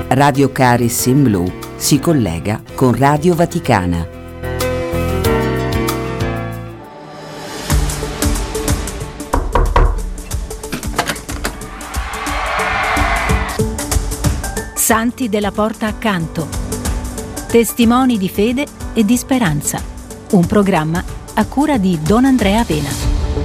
Radio Caris in Blu si collega con Radio Vaticana. Santi della Porta Accanto. Testimoni di fede e di speranza. Un programma a cura di Don Andrea Vena.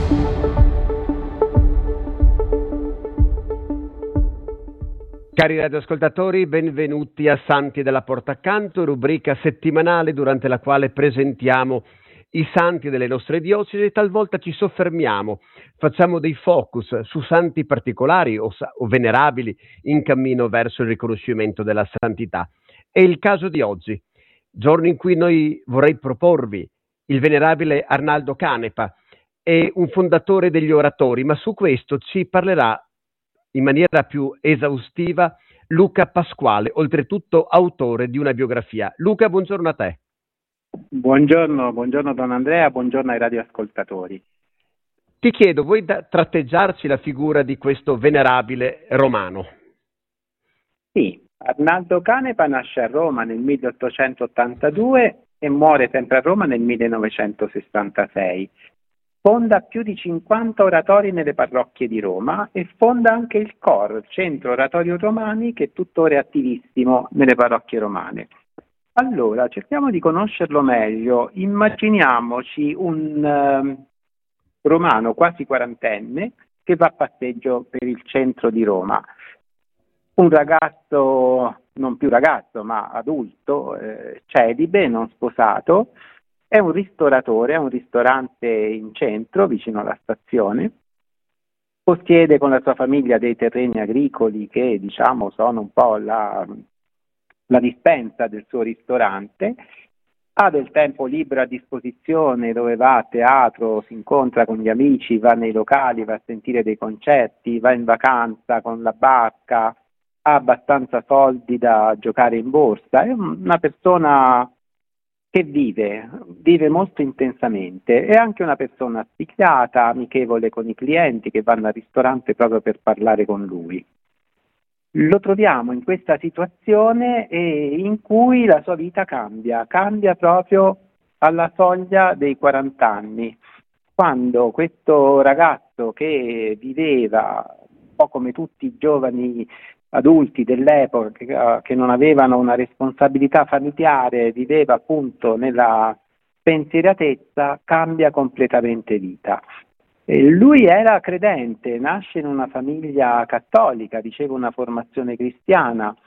Cari radioascoltatori, benvenuti a Santi della Porta Accanto, rubrica settimanale durante la quale presentiamo i santi delle nostre diocesi e talvolta ci soffermiamo, facciamo dei focus su santi particolari o venerabili in cammino verso il riconoscimento della santità. È il caso di oggi, giorno in cui vorrei proporvi il venerabile Arnaldo Canepa, è un fondatore degli oratori, ma su questo ci parlerà in maniera più esaustiva Luca Pasquale, oltretutto autore di una biografia. Luca, buongiorno a te. Buongiorno Don Andrea, buongiorno ai radioascoltatori. Ti chiedo, vuoi tratteggiarci la figura di questo venerabile romano? Sì, Arnaldo Canepa nasce a Roma nel 1882 e muore sempre a Roma nel 1966. Fonda più di 50 oratori nelle parrocchie di Roma e fonda anche il COR, Centro Oratorio Romani, che tuttora è attivissimo nelle parrocchie romane. Allora, cerchiamo di conoscerlo meglio. Immaginiamoci un romano quasi quarantenne che va a passeggio per il centro di Roma. Un ragazzo, non più ragazzo, ma adulto, celibe, non sposato, è un ristoratore, ha un ristorante in centro, vicino alla stazione, possiede con la sua famiglia dei terreni agricoli che, diciamo, sono un po' la dispensa del suo ristorante, ha del tempo libero a disposizione dove va a teatro, si incontra con gli amici, va nei locali, va a sentire dei concerti, va in vacanza con la barca, ha abbastanza soldi da giocare in borsa, è una persona che vive molto intensamente, è anche una persona spigliata, amichevole con i clienti che vanno al ristorante proprio per parlare con lui. Lo troviamo in questa situazione in cui la sua vita cambia proprio alla soglia dei 40 anni, quando questo ragazzo che viveva un po' come tutti i giovani adulti dell'epoca che non avevano una responsabilità familiare, viveva appunto nella spensieratezza, cambia completamente vita. Lui era credente, nasce in una famiglia cattolica, riceve una formazione cristiana,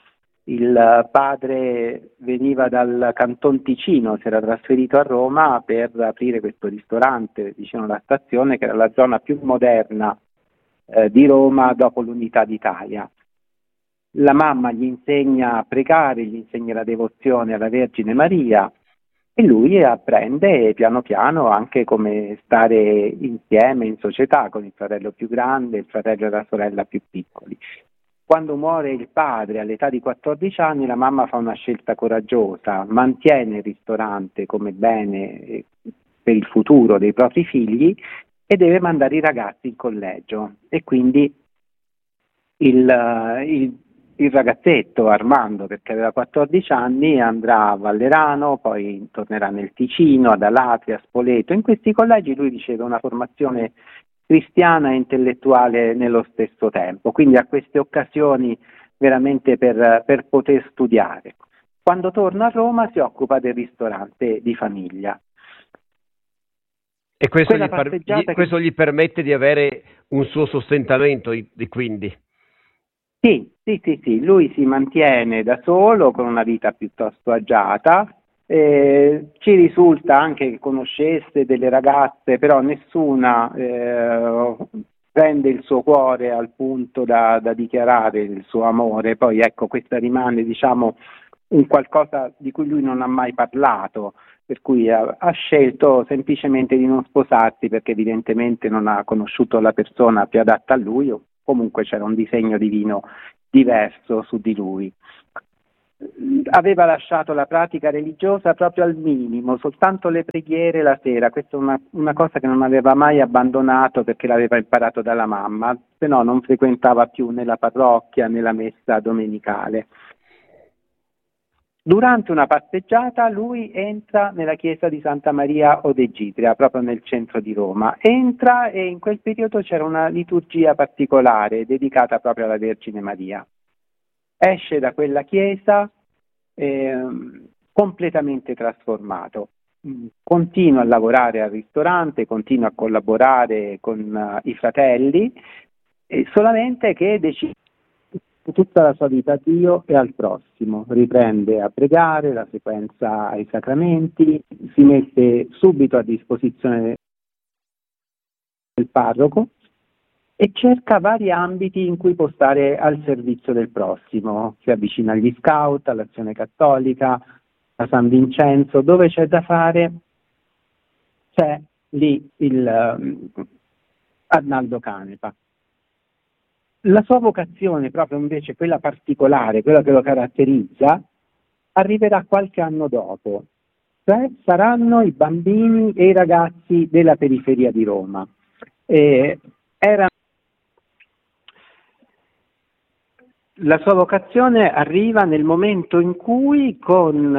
il padre veniva dal Canton Ticino, si era trasferito a Roma per aprire questo ristorante vicino alla stazione, che era la zona più moderna di Roma dopo l'Unità d'Italia. La mamma gli insegna a pregare, gli insegna la devozione alla Vergine Maria e lui apprende piano piano anche come stare insieme in società con il fratello più grande, il fratello e la sorella più piccoli. Quando muore il padre all'età di 14 anni, la mamma fa una scelta coraggiosa, mantiene il ristorante come bene per il futuro dei propri figli e deve mandare i ragazzi in collegio e quindi il ragazzetto Armando, perché aveva 14 anni, andrà a Vallerano, poi tornerà nel Ticino, ad Alatri, a Spoleto. In questi collegi lui riceve una formazione cristiana e intellettuale nello stesso tempo, quindi ha queste occasioni veramente per poter studiare. Quando torna a Roma si occupa del ristorante di famiglia. E questo gli permette di avere un suo sostentamento, quindi? Sì, lui si mantiene da solo con una vita piuttosto agiata, ci risulta anche che conoscesse delle ragazze, però nessuna rende il suo cuore al punto da dichiarare il suo amore. Poi ecco, questa rimane, diciamo, un qualcosa di cui lui non ha mai parlato, per cui ha scelto semplicemente di non sposarsi perché evidentemente non ha conosciuto la persona più adatta a lui, o comunque c'era un disegno divino diverso su di lui. Aveva lasciato la pratica religiosa proprio al minimo, soltanto le preghiere la sera. Questa è una cosa che non aveva mai abbandonato perché l'aveva imparato dalla mamma, se no non frequentava più né la parrocchia né la messa domenicale. Durante una passeggiata lui entra nella chiesa di Santa Maria Odegitria, proprio nel centro di Roma. Entra e in quel periodo c'era una liturgia particolare dedicata proprio alla Vergine Maria. Esce da quella chiesa completamente trasformato. Continua a lavorare al ristorante, continua a collaborare con i fratelli, solamente che decide tutta la sua vita a Dio e al prossimo, riprende a pregare, la sequenza ai sacramenti, si mette subito a disposizione del parroco e cerca vari ambiti in cui può stare al servizio del prossimo. Si avvicina agli scout, all'Azione Cattolica, a San Vincenzo, dove c'è da fare, c'è lì il Arnaldo Canepa. La sua vocazione, proprio invece quella particolare, quella che lo caratterizza, arriverà qualche anno dopo, cioè saranno i bambini e i ragazzi della periferia di Roma. La sua vocazione arriva nel momento in cui con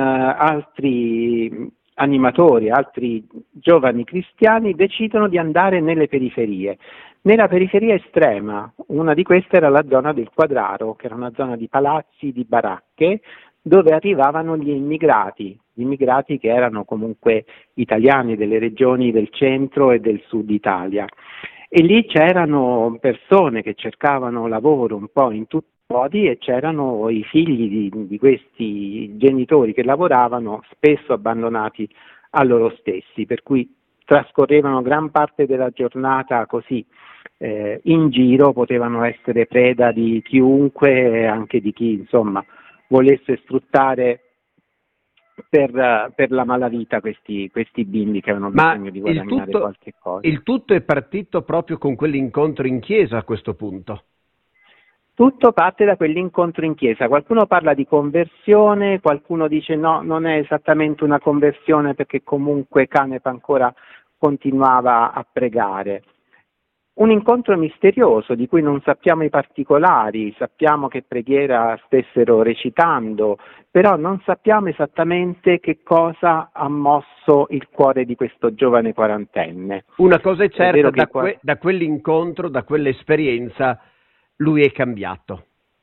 altri animatori, altri giovani cristiani decidono di andare nelle periferie. Nella periferia estrema, una di queste era la zona del Quadraro, che era una zona di palazzi, di baracche, dove arrivavano gli immigrati che erano comunque italiani delle regioni del centro e del sud Italia. E lì c'erano persone che cercavano lavoro un po' in tutti i modi e c'erano i figli di questi genitori che lavoravano spesso abbandonati a loro stessi, per cui trascorrevano gran parte della giornata così in giro, potevano essere preda di chiunque, anche di chi insomma volesse sfruttare per la malavita questi bimbi che avevano bisogno di guadagnare qualche cosa. Il tutto è partito proprio con quell'incontro in chiesa a questo punto? Tutto parte da quell'incontro in chiesa. Qualcuno parla di conversione, qualcuno dice no, non è esattamente una conversione perché comunque Canepa ancora continuava a pregare. Un incontro misterioso di cui non sappiamo i particolari, sappiamo che preghiera stessero recitando, però non sappiamo esattamente che cosa ha mosso il cuore di questo giovane quarantenne. Una cosa è certa, da quell'incontro, da quell'esperienza, lui è cambiato.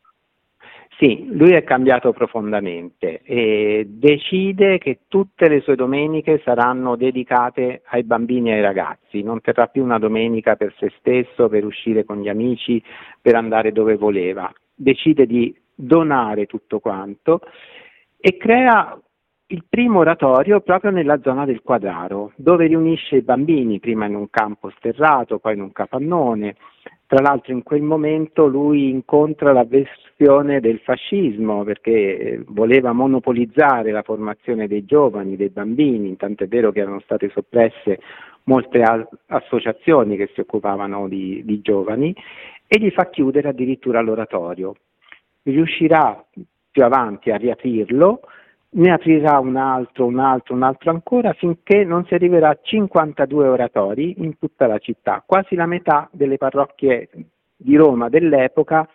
Sì, lui è cambiato profondamente e decide che tutte le sue domeniche saranno dedicate ai bambini e ai ragazzi, non terrà più una domenica per se stesso, per uscire con gli amici, per andare dove voleva. Decide di donare tutto quanto e crea il primo oratorio proprio nella zona del Quadraro, dove riunisce i bambini, prima in un campo sterrato, poi in un capannone. Tra l'altro in quel momento lui incontra l'avversione del fascismo perché voleva monopolizzare la formazione dei giovani, dei bambini, tant'è vero che erano state soppresse molte associazioni che si occupavano di giovani e gli fa chiudere addirittura l'oratorio. Riuscirà più avanti a riaprirlo, ne aprirà un altro ancora, finché non si arriverà a 52 oratori in tutta la città. Quasi la metà delle parrocchie di Roma dell'epoca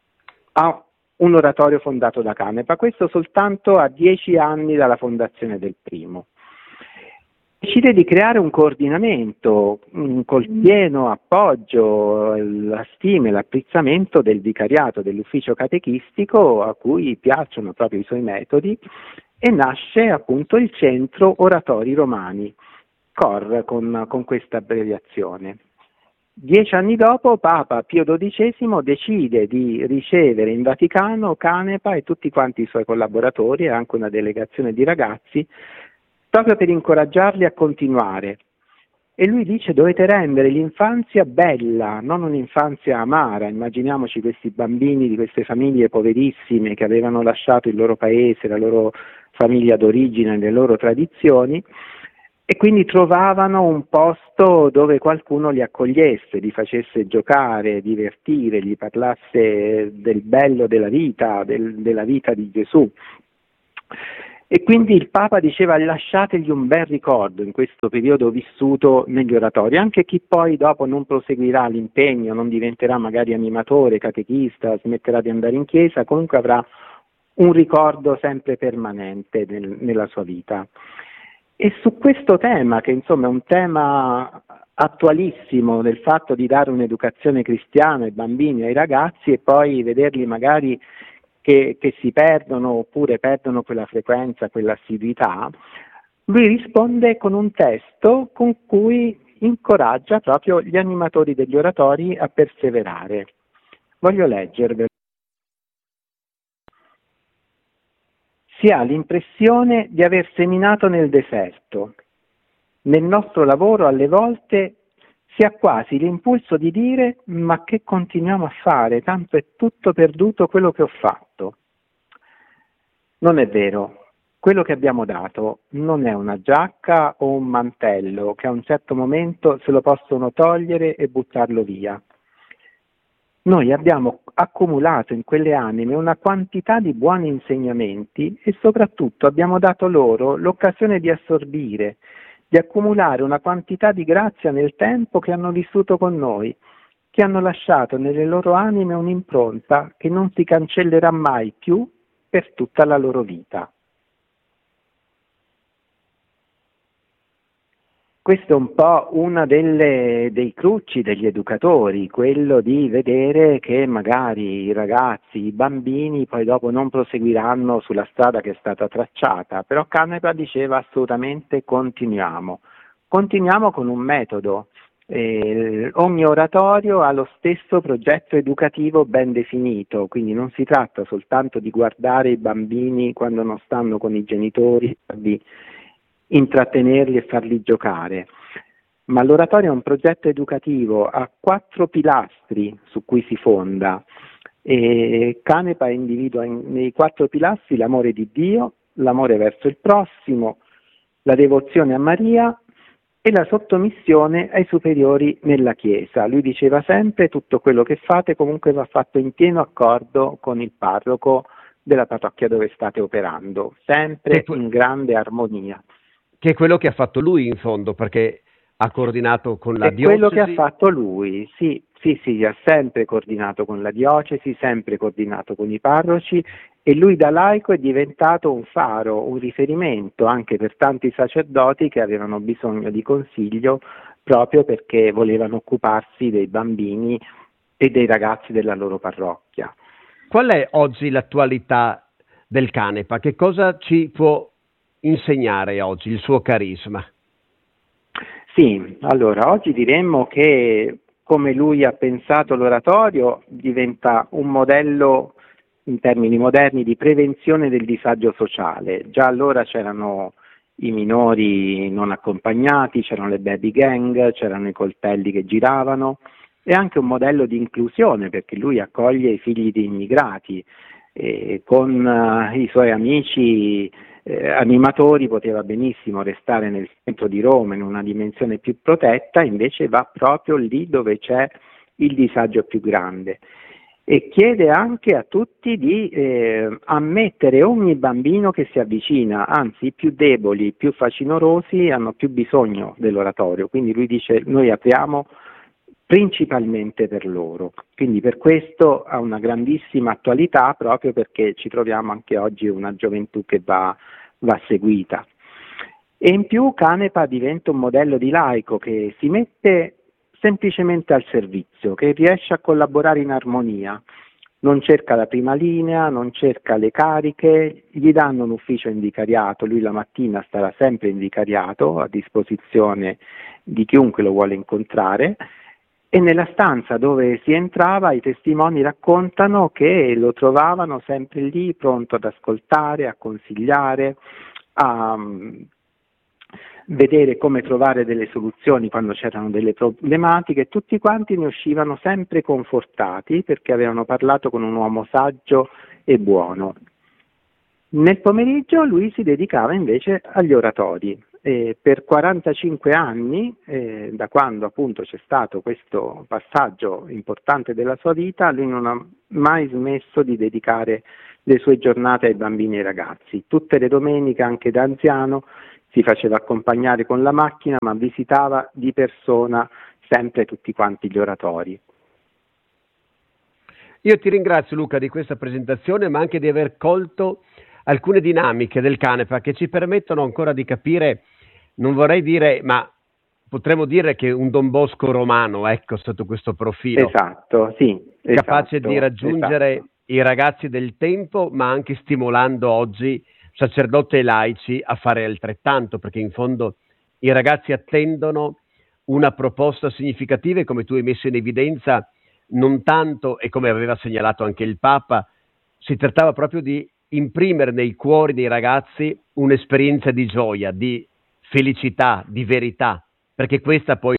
ha un oratorio fondato da Canepa, questo soltanto a 10 anni dalla fondazione del primo. Decide di creare un coordinamento col pieno appoggio, la stima e l'apprezzamento del vicariato dell'ufficio catechistico, a cui piacciono proprio i suoi metodi, e nasce appunto il Centro Oratori Romani, COR, con questa abbreviazione. 10 anni dopo Papa Pio XII decide di ricevere in Vaticano Canepa e tutti quanti i suoi collaboratori e anche una delegazione di ragazzi, proprio per incoraggiarli a continuare. E lui dice: dovete rendere l'infanzia bella, non un'infanzia amara. Immaginiamoci questi bambini di queste famiglie poverissime che avevano lasciato il loro paese, la loro famiglia d'origine, le loro tradizioni, e quindi trovavano un posto dove qualcuno li accogliesse, li facesse giocare, divertire, gli parlasse del bello della vita, della vita di Gesù. E quindi il Papa diceva: lasciategli un bel ricordo in questo periodo vissuto negli oratori. Anche chi poi dopo non proseguirà l'impegno, non diventerà magari animatore, catechista, smetterà di andare in chiesa, comunque avrà un ricordo sempre permanente nella sua vita. E su questo tema, che insomma è un tema attualissimo, del fatto di dare un'educazione cristiana ai bambini e ai ragazzi e poi vederli magari che si perdono oppure perdono quella frequenza, quell'assiduità, lui risponde con un testo con cui incoraggia proprio gli animatori degli oratori a perseverare. Voglio leggervelo. Si ha l'impressione di aver seminato nel deserto. Nel nostro lavoro alle volte si ha quasi l'impulso di dire: ma che continuiamo a fare? Tanto è tutto perduto quello che ho fatto. Non è vero. Quello che abbiamo dato non è una giacca o un mantello che a un certo momento se lo possono togliere e buttarlo via. Noi abbiamo accumulato in quelle anime una quantità di buoni insegnamenti e soprattutto abbiamo dato loro l'occasione di assorbire, di accumulare una quantità di grazia nel tempo che hanno vissuto con noi, che hanno lasciato nelle loro anime un'impronta che non si cancellerà mai più per tutta la loro vita. Questo è un po' una dei crucci degli educatori, quello di vedere che magari i ragazzi, i bambini poi dopo non proseguiranno sulla strada che è stata tracciata, però Canepa diceva assolutamente continuiamo con un metodo. Ogni oratorio ha lo stesso progetto educativo ben definito, quindi non si tratta soltanto di guardare i bambini quando non stanno con i genitori, di intrattenerli e farli giocare, ma l'oratorio è un progetto educativo a 4 pilastri su cui si fonda e Canepa individua nei 4 pilastri l'amore di Dio, l'amore verso il prossimo, la devozione a Maria e la sottomissione ai superiori nella Chiesa. Lui diceva sempre: tutto quello che fate comunque va fatto in pieno accordo con il parroco della parrocchia dove state operando, sempre in grande armonia. Che è quello che ha fatto lui in fondo, perché ha coordinato con la diocesi. È quello che ha fatto lui, sì, ha sempre coordinato con la diocesi, sempre coordinato con i parroci e lui da laico è diventato un faro, un riferimento anche per tanti sacerdoti che avevano bisogno di consiglio proprio perché volevano occuparsi dei bambini e dei ragazzi della loro parrocchia. Qual è oggi l'attualità del Canepa? Che cosa ci può insegnare oggi il suo carisma? Sì, allora oggi diremmo che come lui ha pensato l'oratorio diventa un modello in termini moderni di prevenzione del disagio sociale. Già allora c'erano i minori non accompagnati, c'erano le baby gang, c'erano i coltelli che giravano e anche un modello di inclusione perché lui accoglie i figli di immigrati e con i suoi amici animatori poteva benissimo restare nel centro di Roma in una dimensione più protetta, invece va proprio lì dove c'è il disagio più grande e chiede anche a tutti di ammettere ogni bambino che si avvicina, anzi i più deboli, i più facinorosi hanno più bisogno dell'oratorio, quindi lui dice noi apriamo principalmente per loro, quindi per questo ha una grandissima attualità proprio perché ci troviamo anche oggi una gioventù che va seguita e in più Canepa diventa un modello di laico che si mette semplicemente al servizio, che riesce a collaborare in armonia, non cerca la prima linea, non cerca le cariche, gli danno un ufficio in vicariato, lui la mattina starà sempre in vicariato a disposizione di chiunque lo vuole incontrare. E nella stanza dove si entrava i testimoni raccontano che lo trovavano sempre lì pronto ad ascoltare, a consigliare, a vedere come trovare delle soluzioni quando c'erano delle problematiche. Tutti quanti ne uscivano sempre confortati perché avevano parlato con un uomo saggio e buono. Nel pomeriggio lui si dedicava invece agli oratori. Per 45 anni, da quando appunto c'è stato questo passaggio importante della sua vita, lui non ha mai smesso di dedicare le sue giornate ai bambini e ai ragazzi. Tutte le domeniche, anche da anziano, si faceva accompagnare con la macchina, ma visitava di persona sempre tutti quanti gli oratori. Io ti ringrazio, Luca, di questa presentazione, ma anche di aver colto alcune dinamiche del Canepa che ci permettono ancora di capire, non vorrei dire, ma potremmo dire che un Don Bosco romano, ecco, sotto questo profilo. Esatto, sì. Capace di raggiungere esatto. i ragazzi del tempo, ma anche stimolando oggi sacerdoti e laici a fare altrettanto, perché in fondo i ragazzi attendono una proposta significativa e, come tu hai messo in evidenza, non tanto, e come aveva segnalato anche il Papa, si trattava proprio di imprimere nei cuori dei ragazzi un'esperienza di gioia, di felicità, di verità, perché questa poi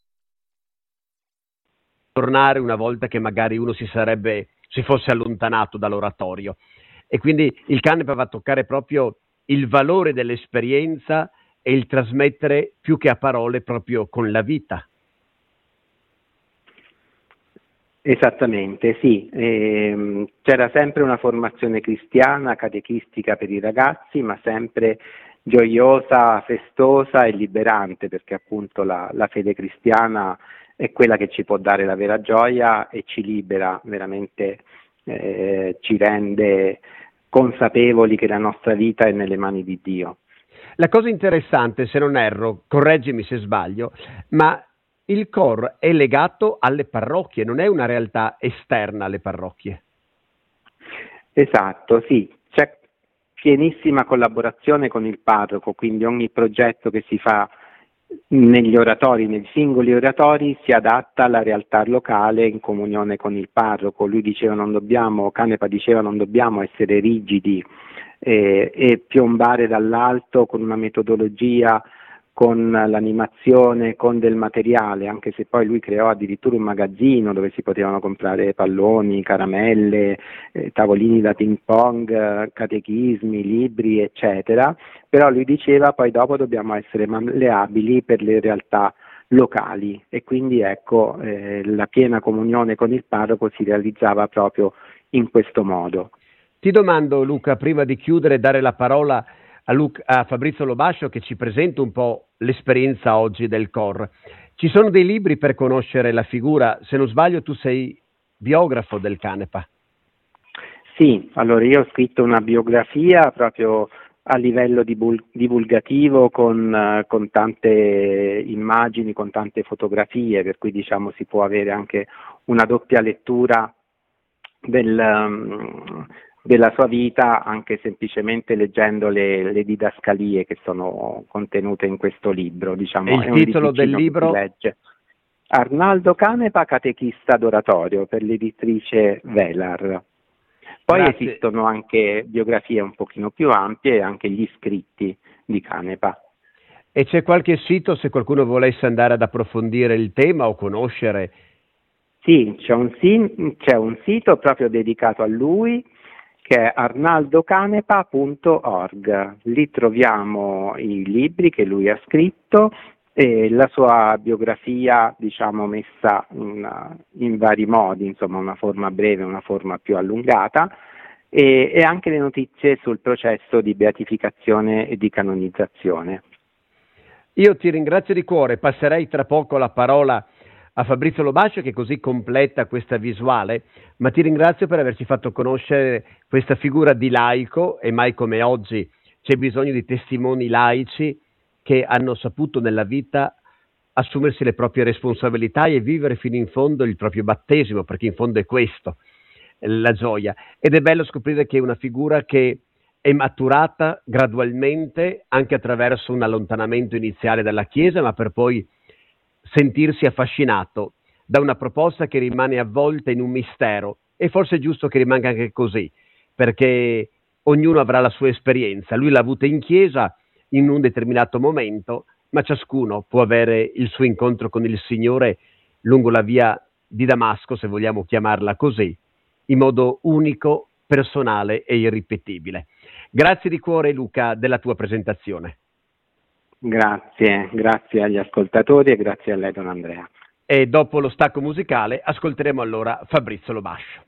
tornare una volta che magari uno si fosse allontanato dall'oratorio. E quindi il Canepa va a toccare proprio il valore dell'esperienza e il trasmettere più che a parole proprio con la vita. Esattamente, sì. C'era sempre una formazione cristiana, catechistica per i ragazzi, ma sempre gioiosa, festosa e liberante, perché appunto la fede cristiana è quella che ci può dare la vera gioia e ci libera, veramente ci rende consapevoli che la nostra vita è nelle mani di Dio. La cosa interessante, se non erro, correggimi se sbaglio, ma il COR è legato alle parrocchie, non è una realtà esterna alle parrocchie. Esatto, sì, c'è pienissima collaborazione con il parroco, quindi ogni progetto che si fa negli oratori, nei singoli oratori, si adatta alla realtà locale in comunione con il parroco. Canepa diceva non dobbiamo essere rigidi e piombare dall'alto con una metodologia, con l'animazione, con del materiale, anche se poi lui creò addirittura un magazzino dove si potevano comprare palloni, caramelle, tavolini da ping pong, catechismi, libri, eccetera. Però lui diceva poi dopo dobbiamo essere malleabili per le realtà locali e quindi ecco la piena comunione con il parroco si realizzava proprio in questo modo. Ti domando, Luca, prima di chiudere e dare la parola a Fabrizio Lobascio, che ci presenta un po' l'esperienza oggi del COR. Ci sono dei libri per conoscere la figura? Se non sbaglio tu sei biografo del Canepa. Sì, allora io ho scritto una biografia proprio a livello divulgativo con tante immagini, con tante fotografie, per cui diciamo si può avere anche una doppia lettura della sua vita, anche semplicemente leggendo le didascalie che sono contenute in questo libro. Diciamo, e il titolo del libro? Arnaldo Canepa, catechista d'oratorio, per l'editrice Velar. Poi Grazie. Esistono anche biografie un pochino più ampie e anche gli scritti di Canepa. E c'è qualche sito, se qualcuno volesse andare ad approfondire il tema o conoscere? Sì, c'è un sito proprio dedicato a lui, che è arnaldocanepa.org. Lì troviamo i libri che lui ha scritto e la sua biografia, diciamo, messa in vari modi, insomma una forma breve, una forma più allungata, e anche le notizie sul processo di beatificazione e di canonizzazione. Io ti ringrazio di cuore, passerei tra poco la parola a Fabrizio Lobascio che così completa questa visuale, ma ti ringrazio per averci fatto conoscere questa figura di laico, e mai come oggi c'è bisogno di testimoni laici che hanno saputo nella vita assumersi le proprie responsabilità e vivere fino in fondo il proprio battesimo, perché in fondo è questo la gioia. Ed è bello scoprire che è una figura che è maturata gradualmente anche attraverso un allontanamento iniziale dalla Chiesa, ma per poi sentirsi affascinato da una proposta che rimane avvolta in un mistero, e forse è giusto che rimanga anche così, perché ognuno avrà la sua esperienza. Lui l'ha avuta in chiesa in un determinato momento, ma ciascuno può avere il suo incontro con il Signore lungo la via di Damasco, se vogliamo chiamarla così, in modo unico, personale e irripetibile. Grazie di cuore, Luca, della tua presentazione. Grazie agli ascoltatori e grazie a lei, Don Andrea. E dopo lo stacco musicale ascolteremo allora Fabrizio Lobascio.